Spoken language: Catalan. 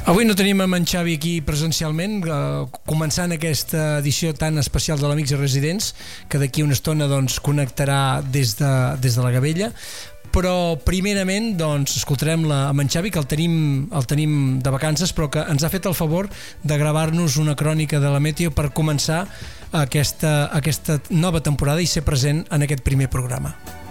Avui no tenim en Xavi aquí presencialment, començant aquesta edició tan especial de l'Amics i Residents, que d'aquí una estona connectarà des de la Gavella. Però primerament escoltarem amb en Xavi, que el tenim de vacances, però que ens ha fet el favor de gravar-nos una crònica de la Meteo per començar aquesta nova temporada i ser present en aquest primer programa.